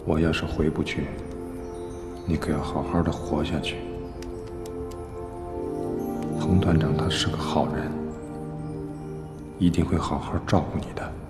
我要是回不去，你可要好好的活下去。彭团长他是个好人，一定会好好照顾你的。